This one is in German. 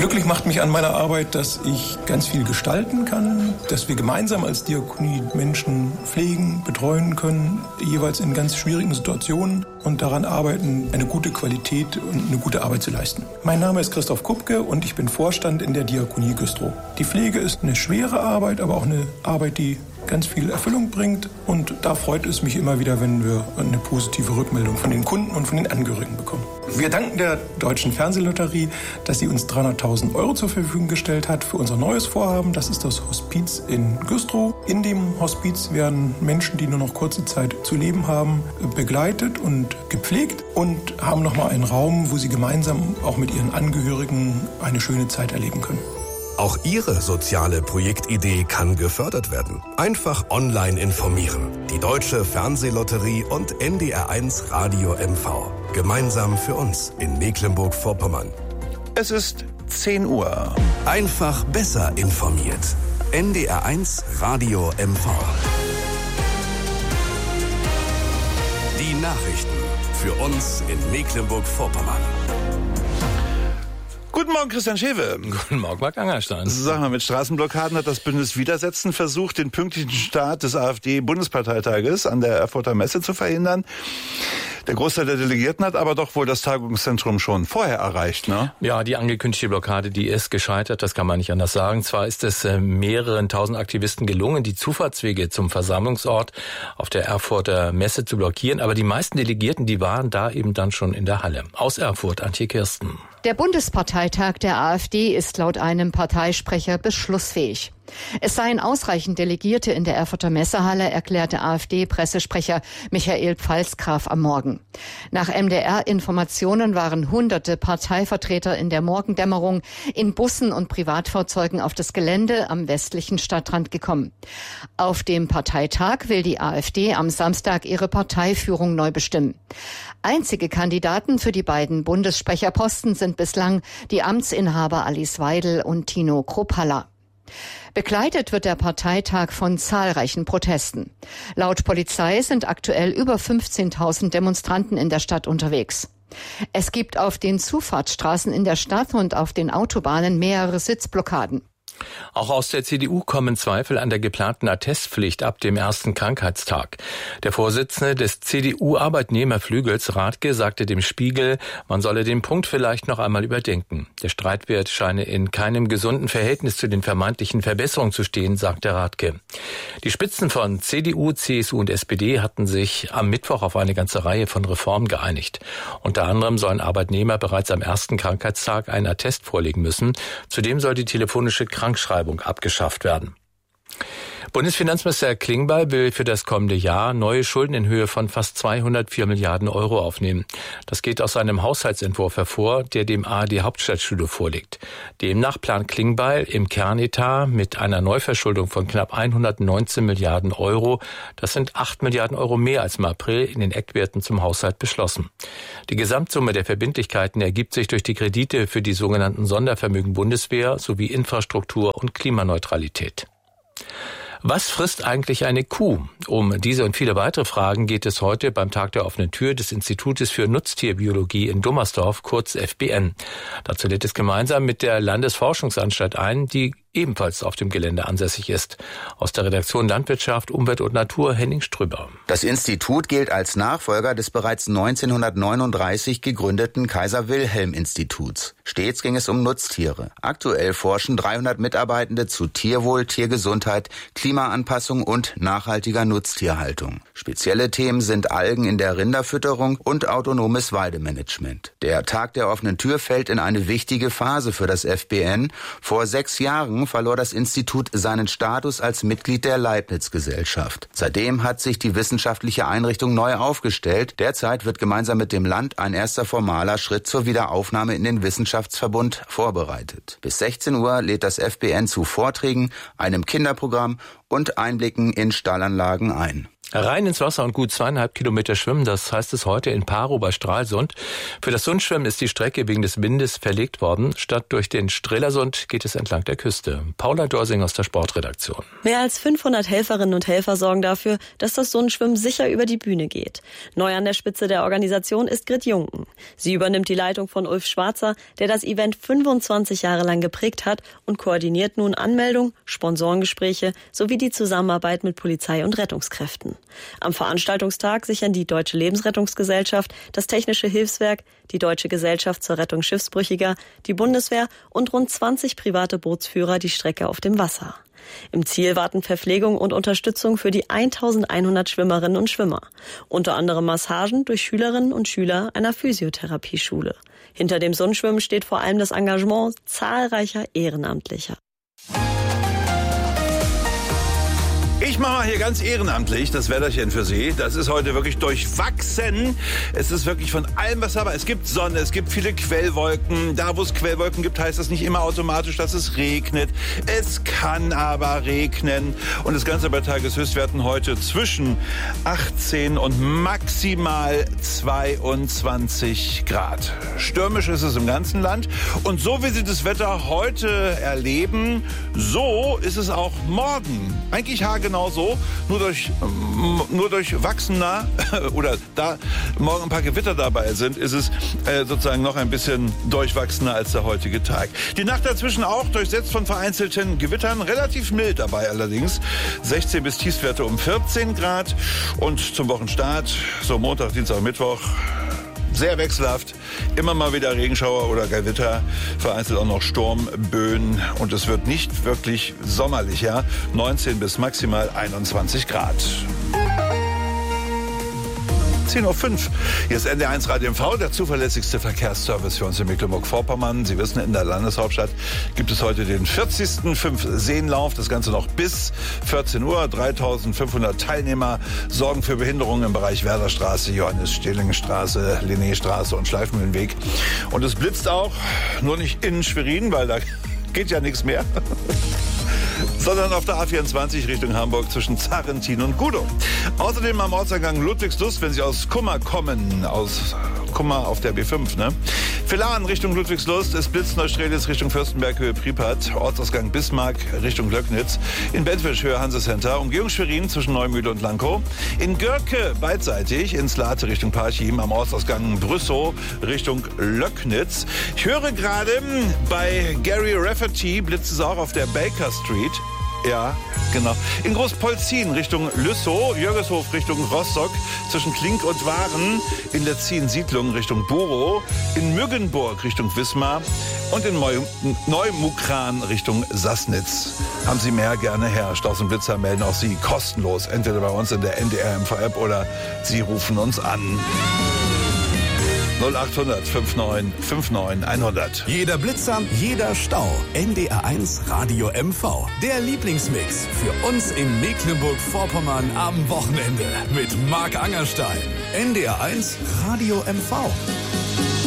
Glücklich macht mich an meiner Arbeit, dass ich ganz viel gestalten kann, dass wir gemeinsam als Diakonie Menschen pflegen, betreuen können, jeweils in ganz schwierigen Situationen und daran arbeiten, eine gute Qualität und eine gute Arbeit zu leisten. Mein Name ist Christoph Kupke und ich bin Vorstand in der Diakonie Güstrow. Die Pflege ist eine schwere Arbeit, aber auch eine Arbeit, die ganz viel Erfüllung bringt. Und da freut es mich immer wieder, wenn wir eine positive Rückmeldung von den Kunden und von den Angehörigen bekommen. Wir danken der Deutschen Fernsehlotterie, dass sie uns 300.000 € zur Verfügung gestellt hat für unser neues Vorhaben. Das ist das Hospiz in Güstrow. In dem Hospiz werden Menschen, die nur noch kurze Zeit zu leben haben, begleitet und gepflegt und haben nochmal einen Raum, wo sie gemeinsam auch mit ihren Angehörigen eine schöne Zeit erleben können. Auch Ihre soziale Projektidee kann gefördert werden. Einfach online informieren. Die Deutsche Fernsehlotterie und NDR1 Radio MV. Gemeinsam für uns in Mecklenburg-Vorpommern. Es ist 10 Uhr. Einfach besser informiert. NDR1 Radio MV. Die Nachrichten für uns in Mecklenburg-Vorpommern. Guten Morgen, Christian Schewe. Guten Morgen, Marc Angerstein. Sag mal, mit Straßenblockaden hat das Bündnis Widersetzen versucht, den pünktlichen Start des AfD-Bundesparteitages an der Erfurter Messe zu verhindern. Der Großteil der Delegierten hat aber doch wohl das Tagungszentrum schon vorher erreicht, ne? Ja, die angekündigte Blockade, die ist gescheitert, das kann man nicht anders sagen. Zwar ist es mehreren tausend Aktivisten gelungen, die Zufahrtswege zum Versammlungsort auf der Erfurter Messe zu blockieren, aber die meisten Delegierten, die waren da eben dann schon in der Halle. Aus Erfurt, Antje Kirsten. Der Bundesparteitag der AfD ist laut einem Parteisprecher beschlussfähig. Es seien ausreichend Delegierte in der Erfurter Messehalle, erklärte AfD-Pressesprecher Michael Pfalzgraf am Morgen. Nach MDR-Informationen waren hunderte Parteivertreter in der Morgendämmerung in Bussen und Privatfahrzeugen auf das Gelände am westlichen Stadtrand gekommen. Auf dem Parteitag will die AfD am Samstag ihre Parteiführung neu bestimmen. Einzige Kandidaten für die beiden Bundessprecherposten sind bislang die Amtsinhaber Alice Weidel und Tino Kruppalla. Begleitet wird der Parteitag von zahlreichen Protesten. Laut Polizei sind aktuell über 15.000 Demonstranten in der Stadt unterwegs. Es gibt auf den Zufahrtsstraßen in der Stadt und auf den Autobahnen mehrere Sitzblockaden. Auch aus der CDU kommen Zweifel an der geplanten Attestpflicht ab dem ersten Krankheitstag. Der Vorsitzende des CDU-Arbeitnehmerflügels, Rathke, sagte dem Spiegel, man solle den Punkt vielleicht noch einmal überdenken. Der Streitwert scheine in keinem gesunden Verhältnis zu den vermeintlichen Verbesserungen zu stehen, sagte Rathke. Die Spitzen von CDU, CSU und SPD hatten sich am Mittwoch auf eine ganze Reihe von Reformen geeinigt. Unter anderem sollen Arbeitnehmer bereits am ersten Krankheitstag einen Attest vorlegen müssen. Zudem soll die telefonische Krankschreibung abgeschafft werden. Bundesfinanzminister Klingbeil will für das kommende Jahr neue Schulden in Höhe von fast 204 Milliarden € aufnehmen. Das geht aus seinem Haushaltsentwurf hervor, der dem ARD Hauptstadtstudio vorliegt. Demnach plant Klingbeil im Kernetat mit einer Neuverschuldung von knapp 119 Milliarden €. Das sind 8 Milliarden € mehr als im April in den Eckwerten zum Haushalt beschlossen. Die Gesamtsumme der Verbindlichkeiten ergibt sich durch die Kredite für die sogenannten Sondervermögen Bundeswehr sowie Infrastruktur und Klimaneutralität. Was frisst eigentlich eine Kuh? Um diese und viele weitere Fragen geht es heute beim Tag der offenen Tür des Institutes für Nutztierbiologie in Dummersdorf, kurz FBN. Dazu lädt es gemeinsam mit der Landesforschungsanstalt ein, die ebenfalls auf dem Gelände ansässig ist. Aus der Redaktion Landwirtschaft, Umwelt und Natur, Henning Strüber. Das Institut gilt als Nachfolger des bereits 1939 gegründeten Kaiser-Wilhelm-Instituts. Stets ging es um Nutztiere. Aktuell forschen 300 Mitarbeitende zu Tierwohl, Tiergesundheit, Klimaanpassung und nachhaltiger Nutztierhaltung. Spezielle Themen sind Algen in der Rinderfütterung und autonomes Weidemanagement. Der Tag der offenen Tür fällt in eine wichtige Phase für das FBN. Vor 6 Jahren verlor das Institut seinen Status als Mitglied der Leibniz-Gesellschaft. Seitdem hat sich die wissenschaftliche Einrichtung neu aufgestellt. Derzeit wird gemeinsam mit dem Land ein erster formaler Schritt zur Wiederaufnahme in den Wissenschaftsverbund vorbereitet. Bis 16 Uhr lädt das FBN zu Vorträgen, einem Kinderprogramm und Einblicken in Stallanlagen ein. Rein ins Wasser und gut 2,5 Kilometer schwimmen, das heißt es heute in Parow bei Stralsund. Für das Sundschwimmen ist die Strecke wegen des Windes verlegt worden. Statt durch den Strelasund geht es entlang der Küste. Paula Dorsing aus der Sportredaktion. Mehr als 500 Helferinnen und Helfer sorgen dafür, dass das Sundschwimmen sicher über die Bühne geht. Neu an der Spitze der Organisation ist Grit Junken. Sie übernimmt die Leitung von Ulf Schwarzer, der das Event 25 Jahre lang geprägt hat und koordiniert nun Anmeldung, Sponsorengespräche sowie die Zusammenarbeit mit Polizei und Rettungskräften. Am Veranstaltungstag sichern die Deutsche Lebensrettungsgesellschaft, das Technische Hilfswerk, die Deutsche Gesellschaft zur Rettung Schiffsbrüchiger, die Bundeswehr und rund 20 private Bootsführer die Strecke auf dem Wasser. Im Ziel warten Verpflegung und Unterstützung für die 1100 Schwimmerinnen und Schwimmer. Unter anderem Massagen durch Schülerinnen und Schüler einer Physiotherapieschule. Hinter dem Sundschwimmen steht vor allem das Engagement zahlreicher Ehrenamtlicher. Ich mache mal hier ganz ehrenamtlich das Wetterchen für Sie. Das ist heute wirklich durchwachsen. Es ist wirklich von allem was dabei. Es gibt Sonne, es gibt viele Quellwolken. Da, wo es Quellwolken gibt, heißt das nicht immer automatisch, dass es regnet. Es kann aber regnen. Und das Ganze bei Tageshöchstwerten heute zwischen 18 und maximal 22 Grad. Stürmisch ist es im ganzen Land. Und so wie Sie das Wetter heute erleben, so ist es auch morgen. Eigentlich haargenau so, nur durch wachsender oder da morgen ein paar Gewitter dabei sind, ist es sozusagen noch ein bisschen durchwachsener als der heutige Tag. Die Nacht dazwischen auch durchsetzt von vereinzelten Gewittern, relativ mild dabei allerdings. 16 bis Tiefstwerte um 14 Grad und zum Wochenstart, so Montag, Dienstag, Mittwoch, sehr wechselhaft, immer mal wieder Regenschauer oder Gewitter, vereinzelt auch noch Sturmböen und es wird nicht wirklich sommerlich, ja, 19 bis maximal 21 Grad. 10.05 Uhr. Hier ist NDR1 Radio MV, der zuverlässigste Verkehrsservice für uns in Mecklenburg-Vorpommern. Sie wissen, in der Landeshauptstadt gibt es heute den 40. Fünfseenlauf. Das Ganze noch bis 14 Uhr. 3.500 Teilnehmer sorgen für Behinderungen im Bereich Werderstraße, Johannes-Stehling-Straße, Linné-Straße und Schleifmühlenweg. Und es blitzt auch, nur nicht in Schwerin, weil da geht ja nichts mehr. Sondern auf der A24 Richtung Hamburg zwischen Zarrentin und Gudow. Außerdem am Ortseingang Ludwigslust, wenn Sie aus Kummer kommen, aus Kummer auf der B5, ne? Villaren Richtung Ludwigslust, es blitzt Neustrelitz Richtung Fürstenberg, Höhe Pripat, Ortsausgang Bismarck Richtung Löcknitz, in Bentwisch Höhe Hansecenter, Umgehung Schwerin zwischen Neumühle und Lankow, in Görke beidseitig, in Slate Richtung Parchim, am Ortsausgang Brüssow Richtung Löcknitz. Ich höre gerade, bei Gary Rafferty blitzt es auch auf der Baker Street. Ja, genau. In Großpolzin Richtung Lüssow, Jörgeshof Richtung Rostock, zwischen Klink und Waren, in Letzin Siedlung Richtung Borow, in Müggenburg Richtung Wismar und in Neumukran Richtung Sassnitz. Haben Sie mehr, gerne her. Staus und Blitzer melden auch Sie kostenlos, entweder bei uns in der NDR-MV-App oder Sie rufen uns an. 0800 59 100. Jeder Blitzer, jeder Stau. NDR1 Radio MV. Der Lieblingsmix für uns in Mecklenburg-Vorpommern am Wochenende mit Marc Angerstein. NDR1 Radio MV.